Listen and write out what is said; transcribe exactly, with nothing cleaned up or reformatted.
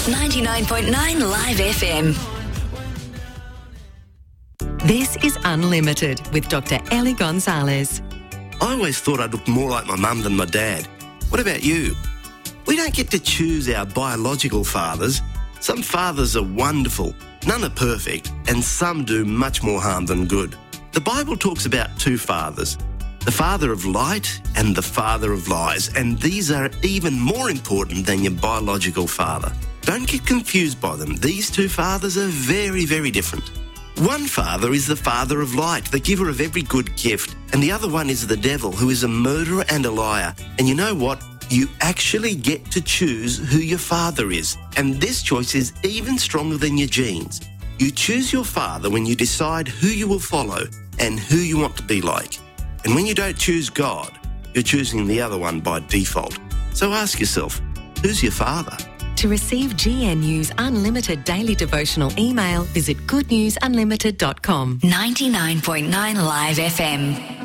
ninety-nine point nine Live F M. This is Unlimited with Doctor Ellie Gonzalez. I always thought I looked more like my mum than my dad. What about you? We don't get to choose our biological fathers. Some fathers are wonderful, none are perfect, and some do much more harm than good. The Bible talks about two fathers, the father of light and the father of lies, and these are even more important than your biological father. Don't get confused by them. These two fathers are very, very different. One father is the father of light, the giver of every good gift, and the other one is the devil, who is a murderer and a liar. And you know what? You actually get to choose who your father is, and this choice is even stronger than your genes. You choose your father when you decide who you will follow and who you want to be like. And when you don't choose God, you're choosing the other one by default. So ask yourself, who's your father? To receive G N U's unlimited daily devotional email, visit good news unlimited dot com. ninety-nine point nine Live F M.